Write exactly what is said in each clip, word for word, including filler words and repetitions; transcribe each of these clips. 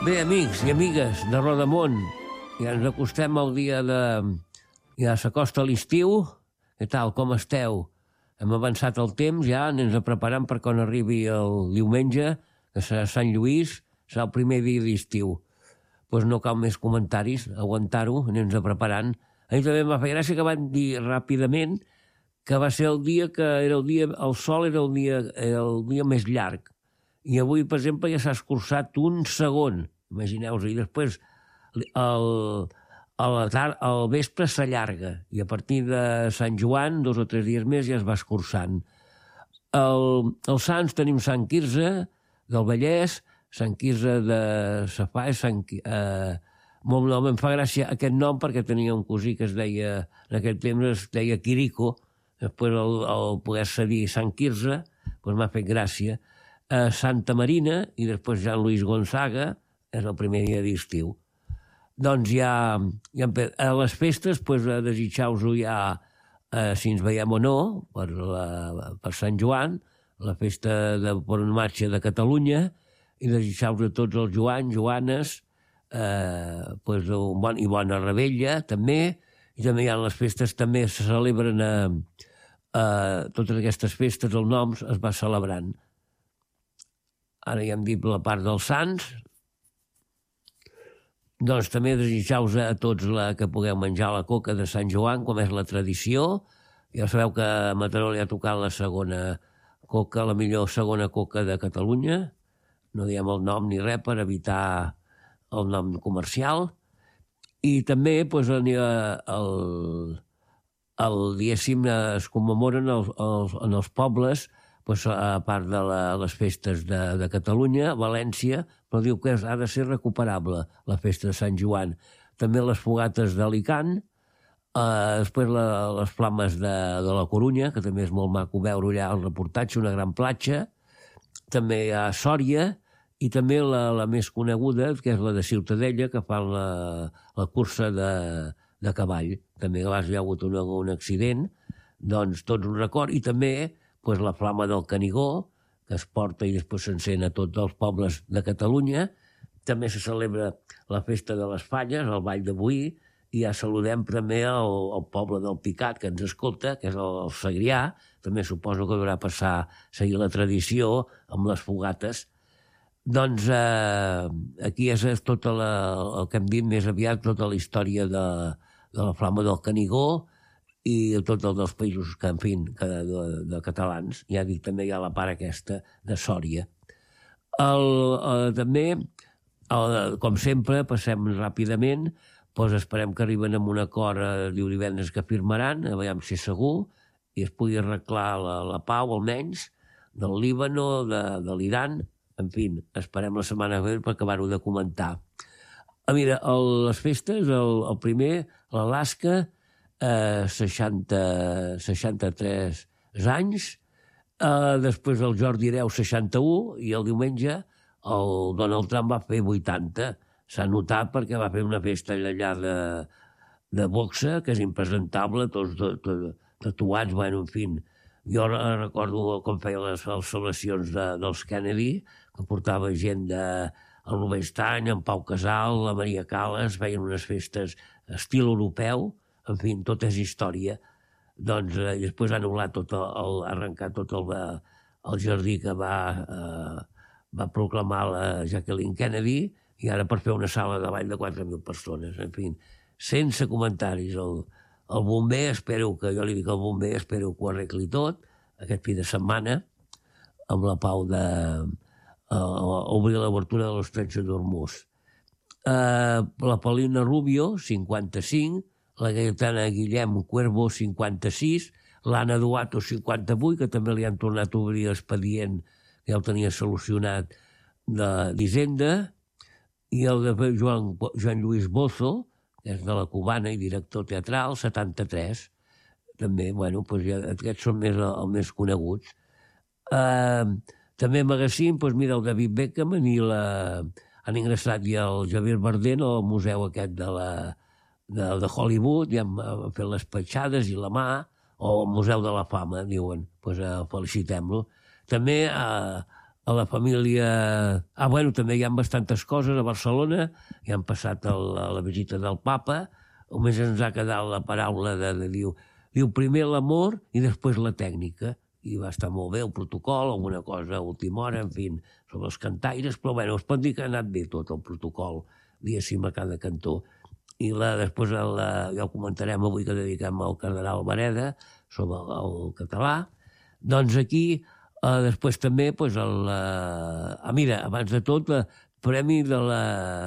Bé, amics i amigues de Rodamont, ja ens acostem al dia de... Ja s'acosta l'estiu. Què tal, com esteu? Hem avançat el temps, ja anem preparant per quan arribi el diumenge, que serà Sant Lluís, serà el primer dia d'estiu. Doncs pues no cal més comentaris, aguantar-ho, anem preparant. A mi també m'ha fet gràcia que van dir ràpidament que va ser el dia que era el dia, el sol era el dia, era el dia més llarg. I avui, per exemple, ja s'ha escurçat un segon. Imagineu-vos, i després el, a la tard, al vespre s'allarga i a partir de Sant Joan, dos o tres dies més, ja es va escurçant. El, els Sants tenim Sant Quirze del Vallès, Sant Quirze de Safà, Sant, eh, molt nom, em fa gràcia aquest nom perquè tenia un cosí que es deia, en aquell temps es deia Quirico, després el, el poder-se dir Sant Quirze, doncs m'ha fet gràcia. Eh, Santa Marina i després Jean Luis Gonzaga, és el primer dia d'estiu. Doncs ja, ja a les festes, doncs, desitjau-vos ja, eh, si ens veiem o no, per, la, per Sant Joan, la festa de Poromatge de Catalunya, i desitjau-vos a tots els Joans, Joanes, eh, doncs, un bon, i bona rebella, també, i també hi ha les festes, també se celebren a, a totes aquestes festes, els noms es va celebrant. Ara ja hem dit la part dels Sants. Doncs també desitjau-vos a tots la, que pugueu menjar la coca de Sant Joan, com és la tradició. Ja sabeu que a Mataró li ha tocat la segona coca, la millor segona coca de Catalunya. No diem el nom ni res per evitar el nom comercial. I també doncs, el, el, el diguéssim, es commemoren els, els, en els pobles, doncs, a part de la, les festes de, de Catalunya, València, però diu que ha de ser recuperable, la festa de Sant Joan. També les fogates d'Alicant, eh, després la, les flames de, de la Corunya, que també és molt maco veure allà el reportatge, una gran platja. També hi ha Sòria, i també la, la més coneguda, que és la de Ciutadella, que fan la, la cursa de, de cavall. També a vegades hi ha hagut un, un accident, doncs tots un record, i també pues, la flama del Canigó, que es porta i després s'encén a tots els pobles de Catalunya. També se celebra la festa de les Falles, el Ball de Boí, i ja saludem també el, el poble del Picat, que ens escolta, que és el, el Segrià. També suposo que haurà passar a seguir la tradició amb les fogates. Doncs eh, aquí és, és tota la, el que hem dit més aviat, tota la història de, de la flama del Canigó, i tots els dels països que, en fi, que de, de catalans. Ja dic, també hi ha la part aquesta de Sòria. El, el, també, el, com sempre, passem ràpidament, doncs esperem que arriben amb un acord, eh, diu divendres que firmaran, a veure si és segur, i es pugui arreglar la, la pau, almenys, del Líbano, de, de l'Iran. En fi, esperem la setmana que ve per acabar-ho de comentar. Ah, mira, el, les festes, el, el primer, l'Alaska, Eh, seixanta, seixanta-tres anys, eh, després el Jordi Hereu seixanta-u, i el diumenge el Donald Trump va fer vuitanta. S'ha notat perquè va fer una festa allà de, de boxa, que és impresentable, tots tatuats, bueno, en fi. Jo recordo com feia les, les celebracions de, dels Kennedy, que portava gent de el Rubinstein, en Pau Casal, la Maria Callas, feien unes festes estil europeu. En fi, tot és història. Doncs eh, després han anul·lat tot el, el, arrencat tot el, el jardí que va, eh, va proclamar la Jacqueline Kennedy, i ara per fer una sala de ball de quatre mil persones. En fi, sense comentaris. El, el bomber, espero que, jo li dic al bomber, espero que ho arregli tot, aquest fi de setmana, amb la pau de uh, obrir l'obertura de l'estretxa d'Hormuz. Uh, la Paulina Rubio, cinquanta-cinc, la Gaetana Guillem Cuervo, cinquanta-sis, l'Anna Duato, cinquanta-vuit, que també li han tornat a obrir l'expedient, que ja el tenia solucionat, d'Hisenda, i el de Joan, Joan Lluís Bozo, que és de la Cubana i director teatral, setanta-tres. També, bueno, doncs ja, aquests són més, els més coneguts. Uh, també Magazine, doncs mira, el David Beckham i la, han ingressat ja el Javier Bardem al museu aquest de la De, de Hollywood, ja han fet les petjades i la mà, o el Museu de la Fama, diuen, doncs eh, felicitem-lo. També eh, a la família... Ah, bueno, també hi ha bastantes coses a Barcelona, ja han passat el, la visita del papa, només ens ha quedat la paraula de, de diu, diu primer l'amor i després la tècnica, i va estar molt bé el protocol, alguna cosa a última hora, en fi, sobre els cantaires, però bueno, es pot dir que ha anat bé tot el protocol, diguéssim, a cada cantó. I la, després el, ja ho comentarem avui que dediquem al cardenal Bareda sobre el, el català. Doncs aquí, eh, després també, pues, el, eh, ah, mira, abans de tot, el premi de la,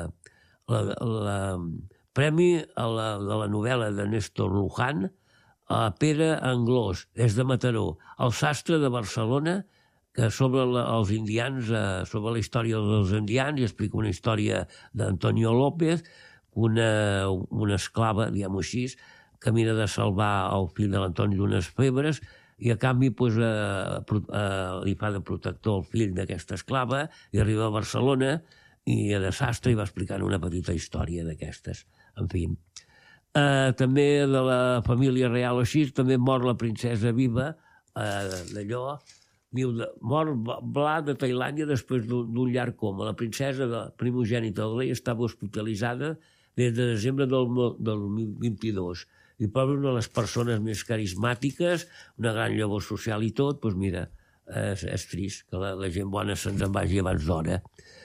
la, la premi a la, de la novel·la de Néstor Luján, a Pere Anglós, des de Mataró, el sastre de Barcelona, que sobre la, els indians, eh, sobre la història dels indians, i explica una història d'Antonio López, una, una esclava, diguem-ho així, que mira de salvar el fill de l'Antoni d'unes febres, i a canvi pues, eh, eh, li fa de protector el fill d'aquesta esclava, i arriba a Barcelona, i de sastre i va explicant una petita història d'aquestes. En fi. Eh, també de la família real així, també mor la princesa viva, eh, d'allò, diu, de, mor Bla de Tailàndia després d'un llarg coma. La princesa de primogènita del rei estava hospitalitzada des de desembre del, del vint-i-dos. I per una de les persones més carismàtiques, una gran llavor social i tot, doncs mira, és, és trist que la, la gent bona se'ns en vagi abans d'hora.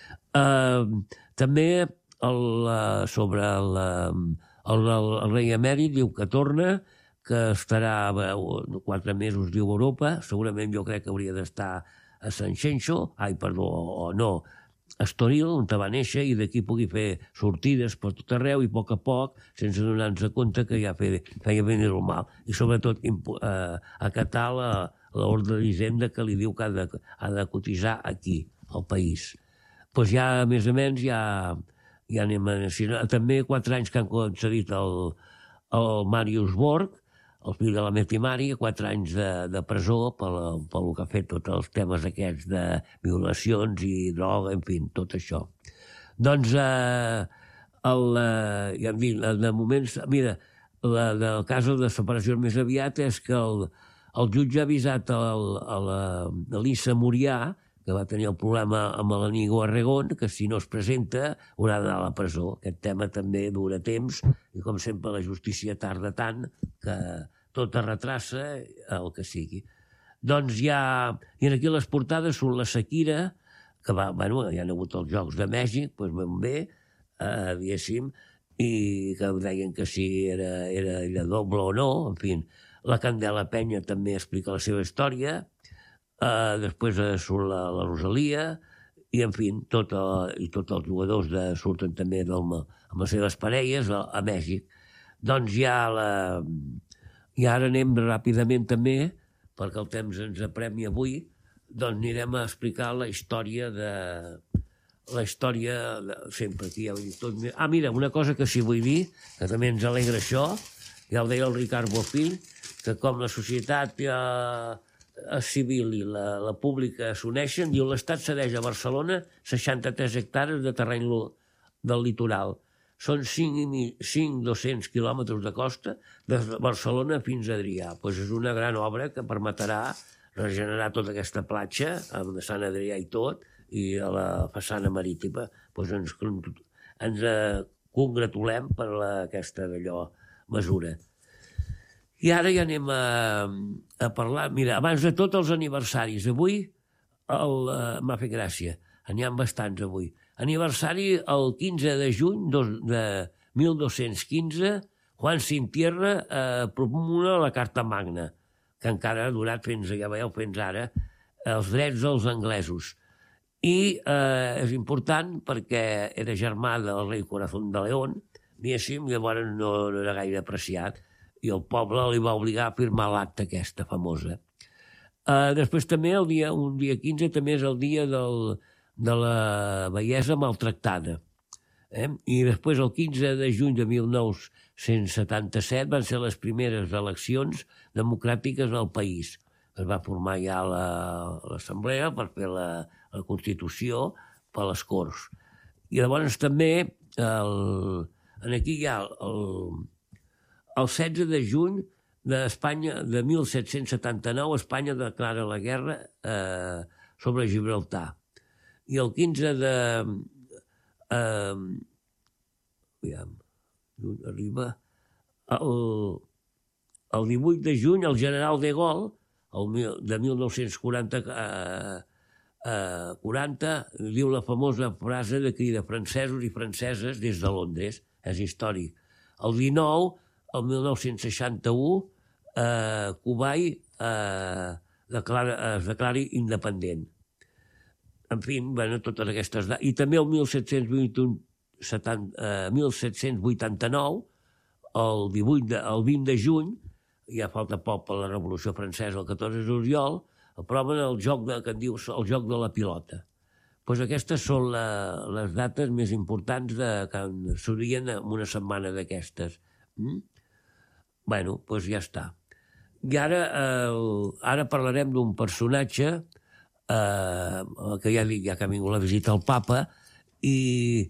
Eh, també el, sobre el, el, el rei emèrit diu que torna, que estarà quatre mesos, diu, a Europa. Segurament jo crec que hauria d'estar a Sant Xenxo, ai, perdó, o no, a Estoril, on va néixer, i d'aquí pugui fer sortides per tot arreu i a poc a poc, sense donar-nos compte que ja feia, feia ben normal. I sobretot eh, acatar l'ordre d'Hisenda que li diu que ha de, ha de cotitzar aquí, al país. Doncs pues ja, a més a menys, ja, ja anem a... També quatre anys que han concedit el, el Màrius Borg, el fill de la Meti Mari, quatre anys de, de presó pel, pel que ha fet tots els temes aquests de violacions i droga, en fi, tot això. Doncs, eh, el, eh, ja em dic, de moments, mira, la, del cas de separació més aviat és que el, el jutge ha avisat a l'Issa Murià, que va tenir el problema amb l'Anigo Arregón, que si no es presenta haurà d'anar a la presó. Aquest tema també dura temps i, com sempre, la justícia tarda tant que tot es retrassa el que sigui. Doncs ja... I aquí les portades són la Shakira, que va... Bueno, hi ha hagut els Jocs de Mèxic, doncs ben bé, eh, diguéssim, i que deien que si era, era, era doble o no, en fi. La Candela Penya també explica la seva història. Uh, després uh, surt la, la Rosalia, i en fi, tot, uh, i tots els jugadors de, surten també del, amb les seves parelles a, a Mèxic. Doncs ja la... I ara anem ràpidament també, perquè el temps ens apremi avui, doncs anirem a explicar la història de... La història de... Sempre aquí ja ho dic tot... Ah, mira, una cosa que sí vull dir, que també ens alegra això, ja ho deia el Ricard Bofill, que com la societat ja... civil i la, la pública s'uneixen, diu l'Estat cedeix a Barcelona seixanta-tres hectàrees de terreny del litoral. Són cinc mil dos-cents quilòmetres de costa de Barcelona fins a Adrià. Pues és una gran obra que permetrà regenerar tota aquesta platja amb Sant Adrià i tot, i a la façana marítima. Pues ens, ens congratulem per la, aquesta d'allò mesura. I ara ja anem a, a parlar... Mira, abans de tot els aniversaris. Avui el, uh, m'ha fet gràcia. N'hi ha bastants avui. Aniversari el quinze de juny de mil dos-cents quinze, Juan Sin Tierra eh, promulga la Carta Magna, que encara ha durat fins, ja veieu, fins ara, els drets dels anglesos. I eh, és important perquè era germà del rei Corazón de León, diguéssim, llavors no era gaire apreciat, i el poble li va obligar a firmar l'acta aquesta famosa. Uh, després també, el dia, un dia quinze, també és el dia del, de la bellesa maltractada. Eh? I després, el quinze de juny de mil nou-cents setanta-set, van ser les primeres eleccions democràtiques al país. Es va formar ja l'Assemblea per fer la, la Constitució per les Corts. I llavors també, el, aquí hi ha el... El setze de juny d'Espanya, de mil set-cents setanta-nou, Espanya declara la guerra eh, sobre Gibraltar. i el quinze de... Eh, aviam, arriba... El, el divuit de juny, el general de Gaulle, el, de mil nou-cents quaranta, eh, eh, quaranta, diu la famosa frase de crida francesos i franceses des de Londres. És històric. El dinou, el mil nou-cents seixanta-u, eh, Kuwait eh, declara, es declari independent. En fi, bueno, totes aquestes dates. I també el mil set-cents vuitanta-nou, el, divuit de, el vint de juny, ja falta poc per la Revolució Francesa, el catorze de juliol, aproven el joc de, que en diu el joc de la pilota. Pues aquestes són la, les dates més importants de, que s'haurien en una setmana d'aquestes. Mm? Bueno, doncs ja està. I ara, eh, ara parlarem d'un personatge eh, que ja dic, ja que ha vingut la visita al Papa, i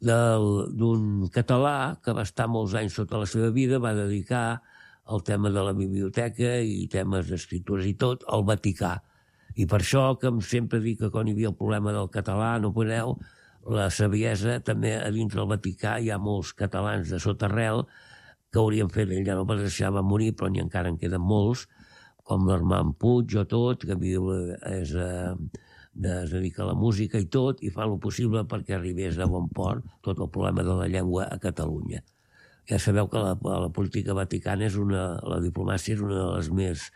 d'un català que va estar molts anys sota la seva vida, va dedicar el tema de la biblioteca i temes d'escritures i tot al Vaticà. I per això que sempre dic que quan hi havia el problema del català, no podeu, la saviesa també a dintre del Vaticà hi ha molts catalans de sotarrel que haurien fet, ell ja no va deixar, va morir, però n'hi encara en queden molts, com l'Armand Puig o tot, que viu, és, eh, es dedica a la música i tot, i fa el possible perquè arribés a bon port tot el problema de la llengua a Catalunya. Ja sabeu que la, la política vaticana és una, la diplomàcia és una de les més,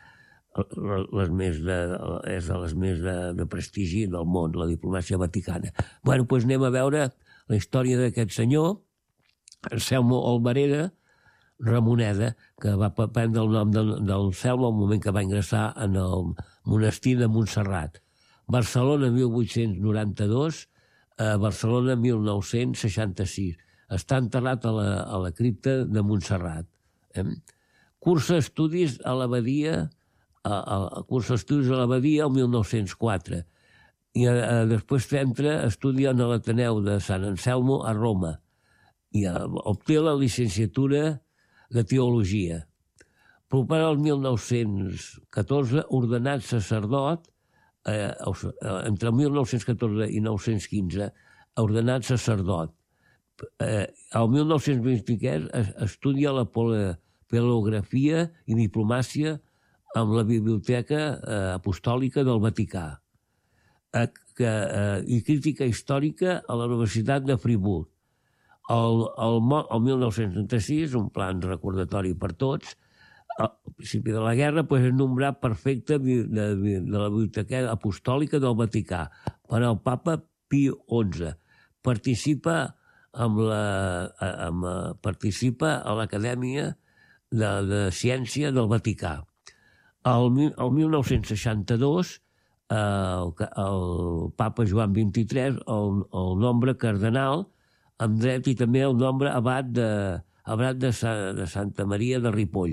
les més de, és de les més de, de prestigi del món, la diplomàcia vaticana. Bueno, doncs anem a veure la història d'aquest senyor, Anselmo Albareda Ramoneda, que va prendre el nom del, del Anselmo al moment que va ingressar en el monestir de Montserrat. Barcelona, mil vuit-cents noranta-dos, a Barcelona, mil nou-cents seixanta-sis. Està enterrat a la, a la cripta de Montserrat. Eh? Cursa estudis a l'abadia, a, a, cursa estudis a l'abadia el mil nou-cents quatre. I a, a, després entra, estudia en l'Ateneu de Sant Anselmo a Roma. I a, obté la llicenciatura de Teologia. Proper al mil nou-cents catorze, ordenat sacerdot, eh, entre mil nou-cents catorze i nou-cents quinze, ordenat sacerdot. Eh, el mil nou-cents vint-i-tres estudia la paleografia i diplomàcia amb la Biblioteca eh, Apostòlica del Vaticà eh, que, eh, i crítica històrica a la Universitat de Friburg. El, el, el mil nou-cents trenta-sis, un plan recordatori per tots, al principi de la guerra pues, és nombrat prefecte de, de, de la Biblioteca Apostòlica del Vaticà per al papa Pio onze. Participa amb la, amb, participa a l'Acadèmia de, de Ciència del Vaticà. El, el mil nou-cents seixanta-dos, eh, el, el papa Joan vint-i-tres el, el nombre cardenal amb dret i també el nombre abat de, abat de, Sa, de Santa Maria de Ripoll.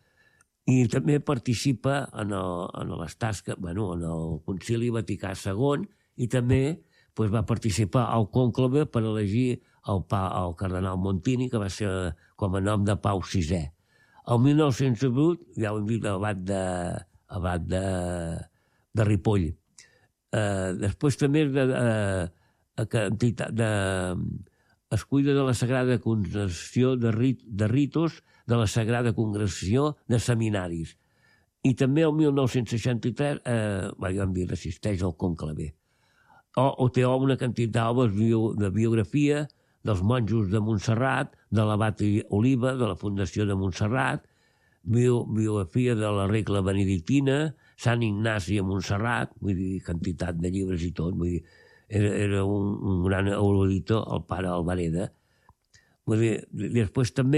I també participa en, el, en les tasques, bueno, en el Concili Vaticà segon, i també pues, va participar al cònclave per elegir el, pa, el cardenal Montini, que va ser com a nom de Pau sisè. El mil nou-cents vuit, ja ho hem dit, abat de, abat de, de Ripoll. Eh, després també de, de, de, de es cuida de la Sagrada Congregació de, rit, de ritos de la Sagrada Congregació de Seminaris. I també el mil nou-cents seixanta-tres, eh, ja hem dit, assisteix al conclave. O, o té una quantitat d'obres bio, de biografia dels monjos de Montserrat, de l'abat Oliva, de la Fundació de Montserrat, bio, biografia de la Regla Benedictina, Sant Ignasi a Montserrat, vull dir, quantitat de llibres i tot, vull dir, Era, era un, un gran eruditor, el pare Albareda. Vull dir, després també,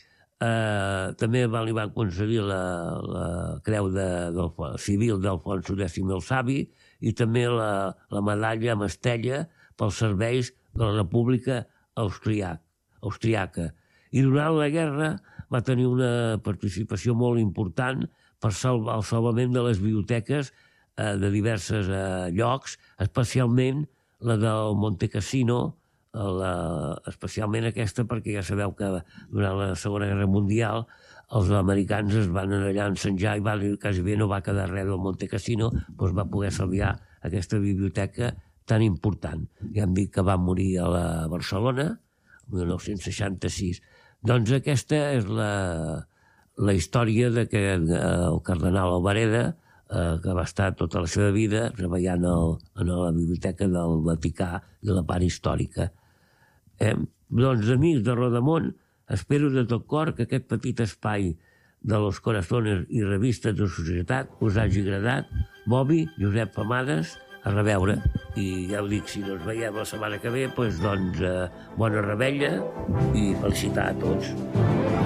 eh, també li van concedir la, la creu de, del, civil d'Alfonso X el Savi i també la, la medalla amb estella pels serveis de la República Austriac, Austriaca. I durant la guerra va tenir una participació molt important per salvar el salvament de les biblioteques de diversos eh, llocs, especialment la del Monte Cassino, la, especialment aquesta perquè ja sabeu que durant la Segona Guerra Mundial els americans es van anar allà a encenjar i va, quasi bé no va quedar res del Monte Cassino, doncs va poder salvar aquesta biblioteca tan important. Ja hem dit que va morir a la Barcelona, el mil nou-cents seixanta-sis. Doncs aquesta és la, la història de que el cardenal Albareda, eh, que va estar tota la seva vida treballant el, en la Biblioteca del Vaticà i la part històrica. Eh? Doncs, amics de Rodamont, espero de tot cor que aquest petit espai de Los Corazones i revistes de societat us hagi agradat. Bobi, Josep Famades, a reveure. I ja ho dic, si no ens veiem la setmana que ve, doncs, doncs eh, bona rebella i felicitar a tots.